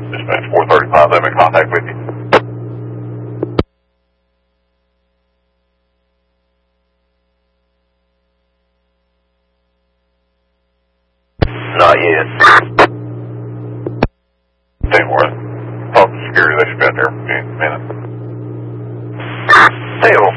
Dispatch 435, I'm in contact with you. Not yet. Stay more. Talk to security, they should be out there in a minute. Hey,